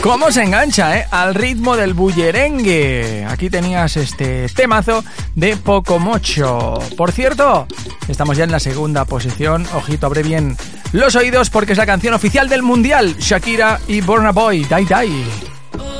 ¿Cómo se engancha, al ritmo del bullerengue? Aquí tenías este temazo de Pocomocho. Por cierto, estamos ya en la segunda posición. Ojito, abre bien los oídos porque es la canción oficial del Mundial. Shakira y Burna Boy, Die Die.